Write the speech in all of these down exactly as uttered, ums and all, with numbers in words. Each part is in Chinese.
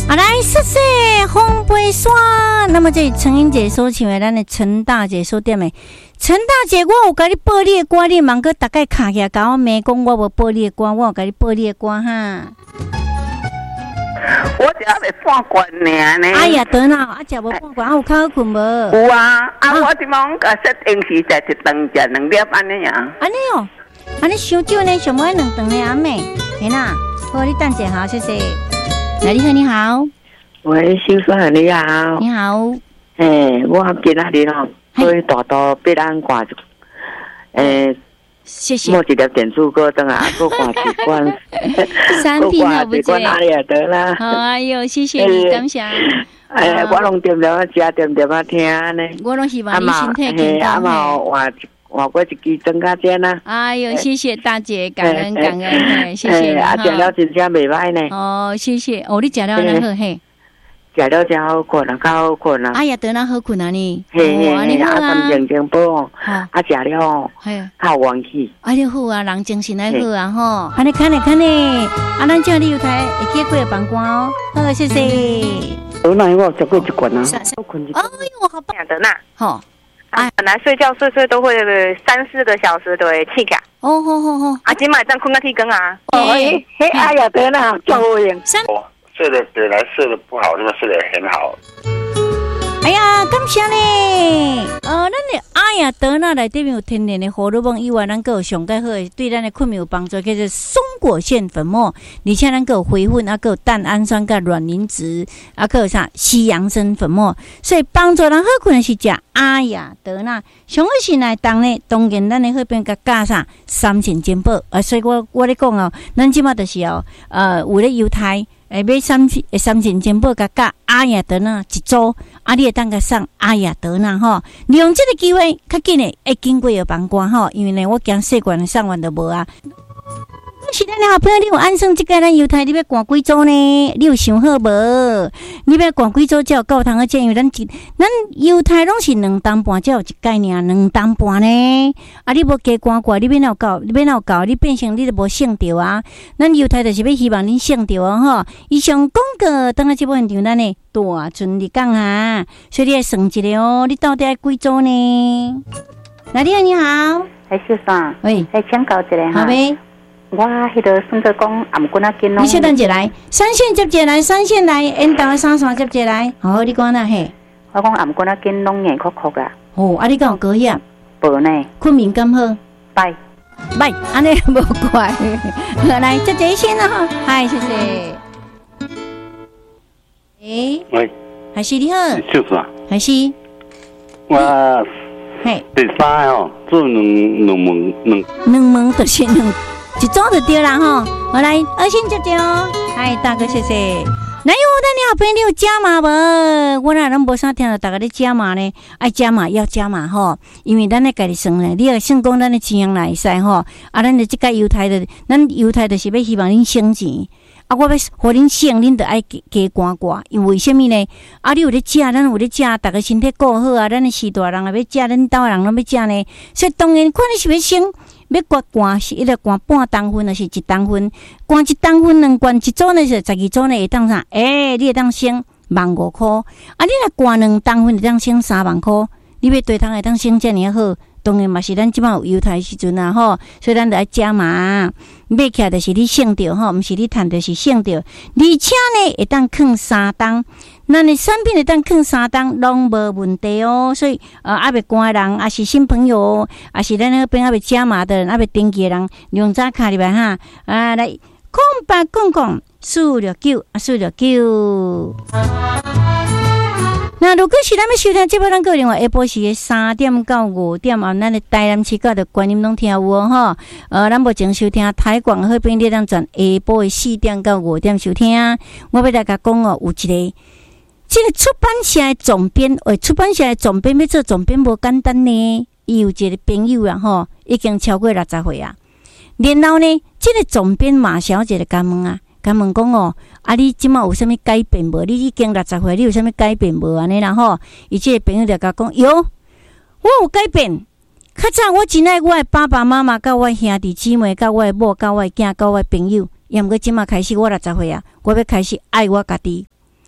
啊，来说说红杯山，那么这陈英姐所唱的，咱的陈大姐所点的。陈大姐，我有甲你报你的歌，你茫个大概卡起来，甲我骂讲我无报你的歌，我有甲你报你的歌哈。 我只要来半关尔呢。 哎呀，得啦，啊，食无半关，啊有较好困无？ 有啊，啊，我即忙甲设定时在一顿食两粒安尼啊。 安尼哦，安尼伤少呢，上尾两顿呢，阿妹，嘿啦，好，你等一下哈，谢谢。来，你好，你好。喂， 先生你好。 你好。 诶，我今仔日吼去大道必安挂一，诶， 谢谢。 摸一粒电子锅灯啊，搁挂一罐， 三品好不错。 哪里也得啦。 好，哎呦，谢谢你，感谢。 诶，我拢点点啊食，点点啊听呢。 我拢希望你身体健康。 阿妈换换过一支增加针啦。 哎呦，谢谢大姐，感恩感恩，谢谢你。 啊，食了真正袂歹呢。 哦，谢谢。哦，你食了那好嘿。 食了真好困啊，较好困啊！ 哎呀，得那好困啊你！ 嘿嘿嘿，啊，心情真好，啊，食了嘿，较元气。 哎呀好啊，人精神来好啊吼！安尼看咧看咧，啊，咱这里有台会记过帮关哦，好，谢谢。 我那我食过一罐啊， 好困一。哎呦，好棒的那， 吼， 啊，本来睡觉睡睡都会三四个小时都会起起。 哦吼吼吼， 啊，今晚这样困到天光啊！ 哦，嘿，哎呀，得啦，做好用。 三。 睡得本来睡得不好，那么睡得很好。 哎呀，感谢你！呃，咱的哎呀，德纳内底面有天然的荷尔蒙以外，咱个有上盖好的，对咱的困眠有帮助，叫做松果腺粉末，而且咱个有回粉，啊，个有蛋氨酸、甲卵磷脂，啊，个有啥西洋参粉末，所以帮助人好困的是食哎呀，德纳。上个是来当呢，当然咱的好边甲加啥三全珍宝啊，所以我我咧讲哦，咱即马就是哦，呃，有咧犹太。诶，买三诶三千珍宝甲甲阿雅德纳一组，啊，你会当甲送阿雅德纳吼，利用这个机会，较紧诶，会经过有帮关吼，因为呢，我惊细罐送完就无啊。是咱的好朋友，你有按算即个咱犹太，你要赶几组呢？你有想好无？你要赶几组才有够通啊？因为咱咱犹太拢是两担半，才有一概念，两担半呢。啊，你无加赶过，你要哪有够？你要哪有够？你变成你都无省着啊！咱犹太就是要希望恁省着啊！吼，以上广告等下这部现场咱的大顺你讲啊，所以你要算一个哦，你到底爱几组呢？来，你好，你好， 哎，先生， 喂， 哎，请教一下好呗。 我迄个算做讲，也毋过那紧拢。 你稍等一下来，三线接接来，三线来，沿道的三线接接来。好，你讲哪嘿？ 我讲也毋过那紧拢硬哭哭啦。 哦，啊，你敢有高血？ 无呢。 困眠敢好？ 拜拜，安尼无怪。来，接接先啦哈，嗨，谢谢。诶，喂，海西你好。 就是啊。 海西。 我。嘿。第三哦，做两两问两。 两问就是两。一组就对啦吼，好来，二线接接哦，嗨，大哥谢谢。来，有咱的好朋友，你有加码无？我哪能无啥听到大家咧加码呢？爱加码要加码吼，因为咱咧家己算咧，你要算讲咱的钱用来使吼，啊，咱的即个犹太的，咱犹太就是要希望恁省钱。啊，我要互恁省，恁就爱加加赶赶，因为什么呢？啊，你有咧食，咱有咧食，大家身体顾好啊，咱的四大人也要食，恁兜人拢要食呢，所以当然看你是要省。要刮刮是一个刮半当分，还是一当分？刮一当分两罐，一组呢是十二组呢会当啥？诶、欸，你会当省万五块，啊，你若刮两当分会当省三万块，你要对通会当省遮尔好。当然嘛是咱即摆有犹太时阵啊吼，所以咱就爱加码，买起来就是你省着吼，毋是你趁着是省着，而且呢会当放三档，咱的产品会当放三档拢无问题哦。所以呃，还袂寒的人，也是新朋友，也是咱那边还袂加码的人，还袂登记的人，用早卡入来哈啊来空八空空四六九啊四六九。那如果是咱要收听这部咱个另外下晡时的三点到五点啊，咱的台南市角的观音拢听有哦吼。呃，咱目前收听台广好边列当转下晡的四点到五点收听。我要大家讲哦，有一个这个出版社的总编，喂，出版社的总编要做总编无简单呢。伊有一个朋友啊吼，已经超过六十岁啊。然后呢，这个总编马小姐就甲问啊。甲问讲哦，啊，你即马有啥物改变无？你已经六十岁，你有啥物改变无？安尼啦吼，伊即个朋友就甲讲，有，我有改变。较早我真爱我的爸爸妈妈、甲我的兄弟姊妹、甲我的某、甲我的囝、甲我的朋友，也毋过即马开始我六十岁啊，我要开始爱我家己。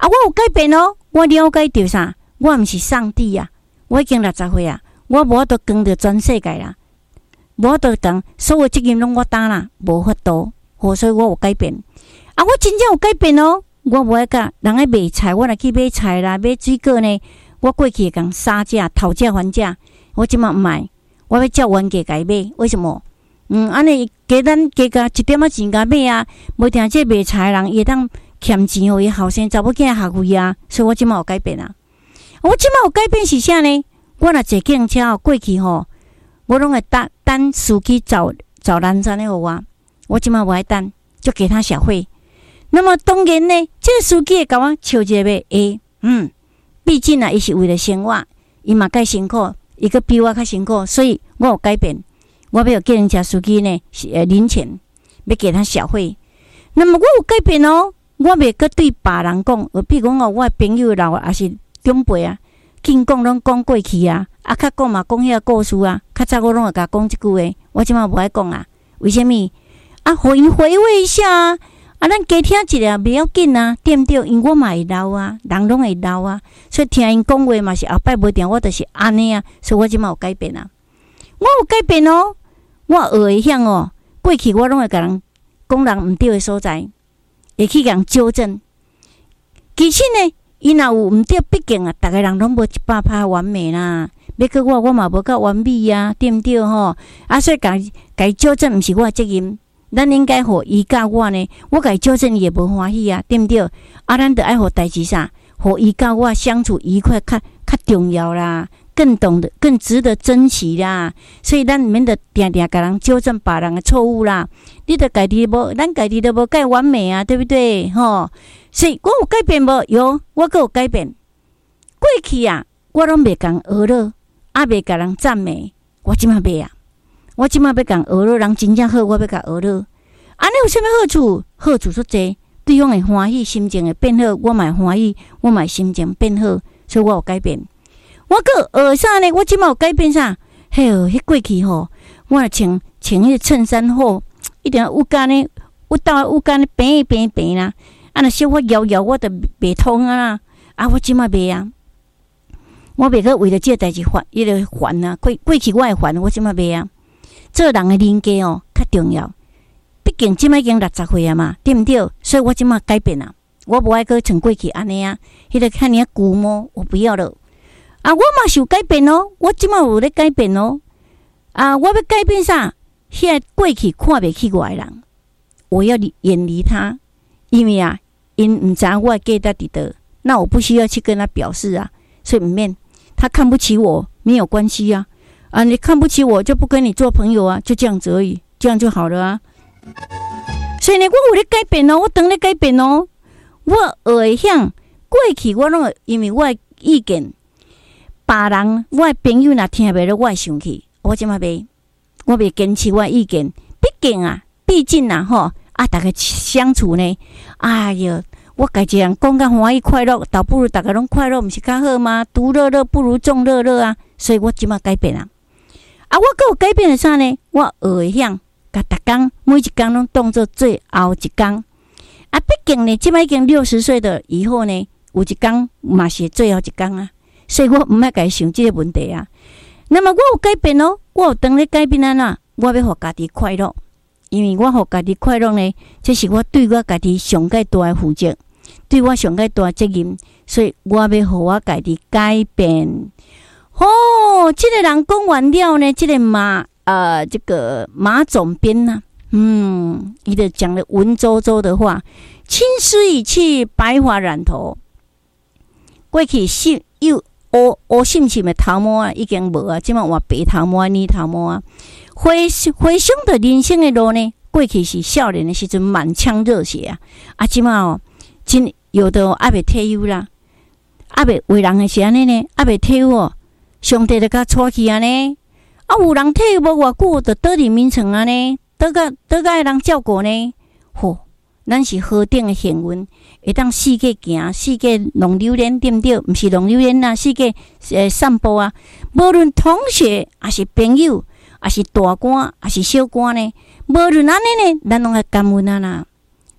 啊，我有改变哦，我了解到啥？我毋是上帝啊，我已经六十岁啊，我无法度扛着全世界啦，无法度讲所有责任拢我担啦，无法度。好，所以我有改变。啊，我真正有改变哦。我无爱甲人爱卖菜，我来去买菜啦，买水果呢。我过去会讲杀价、讨价还价，我即马毋买，我要照原价甲伊买。为什么？嗯，安尼加咱加甲一点仔钱甲买啊，无定这卖菜的人伊会当欠钱互伊后生查某囝学费啊。所以我即马有改变啊。我即马有改变是啥呢？我若坐计程车哦，过去吼，我拢会等等司机找找南山的互我。我即马无爱等，就给他小费。那么当然呢，这个司机会甲我笑一下诶，欸，嗯，毕竟啊，伊是为了生活，伊嘛介辛苦，伊个比我较辛苦，所以我有改变。我要有计程车司机呢，是呃零钱，要给他小费。那么我有改变哦，我袂搁对别人讲，比如讲哦，我朋友老啊，还是长辈啊，紧讲拢讲过去啊，啊，较讲嘛讲遐故事啊，较早我拢会甲讲即句话，我即马无爱讲啊，为虾米？啊，互因回味一下啊！啊，咱加听一下，袂要紧啊，对毋对？因我嘛会老啊，人拢会老啊，所以听因讲话嘛是后摆无定，我就是安尼啊，所以我即马有改变啊，我有改变哦，我学会晓哦，过去我拢会甲人讲人毋对的所在，会去甲人纠正。其实呢，伊若有毋对，毕竟啊，逐个人拢无一百趴完美啦。要搁我，我嘛无够完美啊，对毋对吼？啊，所以甲甲伊纠正毋是我的责任。咱应该互伊甲我呢，我甲伊纠正伊也无欢喜啊，对毋对？啊，咱着爱互代志啥，互伊甲我相处愉快，较较重要啦，更懂得、更值得珍惜啦。所以咱毋免着定定甲人纠正别人的错误啦。你着家己无，咱家己都无介完美啊，对不对？吼，所以我有改变无？有，我阁有改变。过去啊，我拢袂共学了，啊，袂甲人赞美，我即马袂啊。我即马要讲学了，人真正好，我要甲学了。安尼有啥物好处？好处足济，对方会欢喜，心情会变好，我嘛欢喜，我嘛心情变好，所以我有改变。我个学啥呢？我即马有改变啥？嘿哦，迄过去吼，我穿穿迄个衬衫好，一定要有干呢，有到有干呢，平一平平啦。啊，若小可摇摇，我着袂通啊啦。啊，我即马袂啊。我袂去为了这个代志烦，伊个烦啊。过过去我会烦，我即马袂啊。做人的人格哦，较重要。毕竟即摆已经六十岁啊嘛，对毋对？所以我即摆改变啊，我无爱搁像过去安尼啊，迄个看你啊古摸，我不要了。啊，我嘛是有改变哦，我即摆有咧改变哦。啊，我要改变啥？迄个过去看袂起我的人，我要远离他，因为啊，因毋知我的价值伫倒，那我不需要去跟他表示啊，所以毋免他看不起我，没有关系啊。啊，你看不起我就不跟你做朋友啊，就这样子而已，这样就好了啊。所以呢，我有咧改变哦，我当咧改变哦。我学会晓，过去我拢因为我的意见，别人我的朋友若听袂了，我会生气。我即马袂，我袂坚持我的意见。毕竟啊，毕竟啊，吼啊，大家相处呢，哎哟。我家己人讲甲欢喜快乐，倒不如大家拢快乐，毋是较好吗？独乐乐不如众乐乐啊！所以我即马改变啊！啊，我阁有改变了啥呢？我学会晓，甲逐工每一工拢当作最后一工。啊，毕竟呢，即摆已经六十岁的以后呢，有一工嘛是最后一工啊，所以我毋爱家想即个问题啊。那么我有改变哦，我有当咧改变啊呐，我要互家己快乐。因为我互家己快乐呢，这是我对我家己上介大的负责，对我上介大的责任，所以我要互我家己改变。哦，这个人讲完了呢，这个马呃，这个马总编呐、啊，嗯，伊就讲了文绉绉的话，青丝已去，白发染头。过去是有乌乌深深的头毛啊，已经无啊，即马换白头毛、泥头毛啊。回回想的人生的路呢，过去是少年的时阵满腔热血啊，啊，即马哦，真有的还未退休啦，还未为人的是安尼呢，还未退休哦，上帝就甲带去安尼，啊，有人退休无偌久，就倒入眠床安尼，倒甲倒甲人照顾呢，吼，咱是何等的幸运，会当世界行，世界浪流连，对毋对？毋是浪流连呐，世界呃散步啊，无论同学还是朋友。也是大官，也是小官呢？无论安尼呢，咱拢爱感恩啊啦。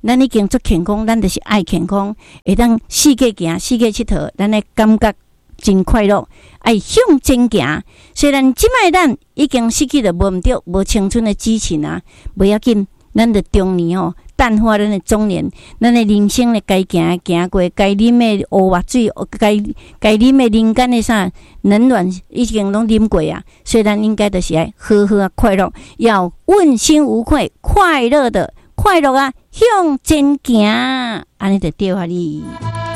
咱已经足健康，咱就是爱健康，会当世界行，世界佚佗，咱的感觉真快乐，爱向前行。虽然即摆咱已经失去了无毋着无青春的激情啊，不要紧，咱的中年哦，淡化咱的中年，咱的人生的该行行过，该啉的乌瓦水，该该啉的人间的啥冷暖，已经拢啉过啊。虽然应该就是爱好好啊快乐，要问心无愧，快乐的快乐啊，向前行，安尼就对啊你。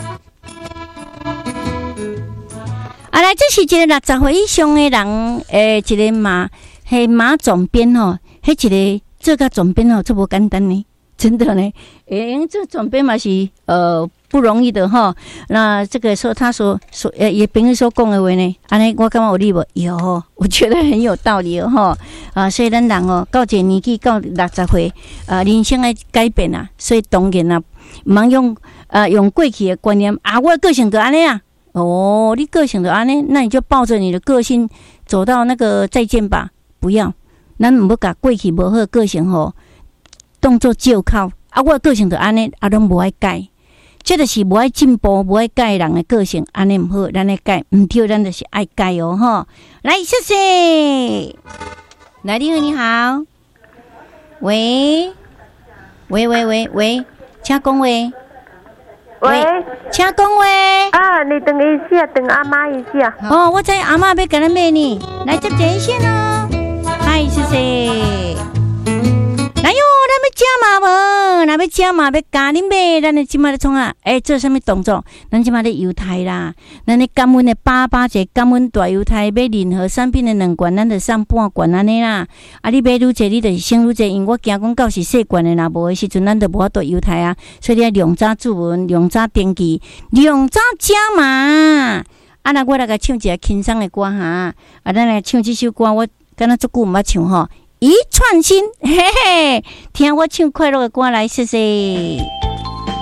啊，来，这是一个六十岁以上的人，诶，一个马，迄马总编吼，迄一个做个总编吼，这无简单呢，真的呢，诶，这总编嘛是呃不容易的哈。那这个说他说说，呃，也朋友所讲的话呢，安尼我感觉有理无？有，我觉得很有道理哦哈。啊，所以咱人哦，到一个年纪到六十岁，啊，人生的改变啊，所以当然啊，唔通用呃用过去的观念啊，我的个性就安尼啊。哦，你个性就安尼，那你就抱着你的个性走到那个再见吧。不要，咱唔要甲过去无好的个性吼当作借口。啊，我的个性就安尼，啊，拢无爱改，这就是无爱进步、无爱改人的个性，安尼唔好，咱来改，唔对，咱就是爱改哦吼。来，谢谢。来，你好，你好，喂，喂喂喂喂，请讲话。 喂， 请讲话。 啊，你等一下，等阿妈一下。 哦，我知阿妈要跟咱买呢，来接这一线哦。嗨，谢谢。来哟，咱要加码无？咱要加码要加恁买，咱的即马咧创啊？诶、欸，做什么动作？咱即马咧犹太啦，咱咧感恩的爸爸者感恩大犹太，买任何产品的两罐，咱就送半罐安尼啦。啊，你买愈济，你就是省愈济，因为我惊讲到是细罐的啦，无的时阵咱就无法度犹太啊。所以你要量早注文，量早登记，量早加码。啊，那我来甲唱一个轻松的歌哈，啊，咱来唱这首歌，我敢若足久毋捌唱吼。一串心，嘿嘿，听我唱快乐的歌来，谢谢。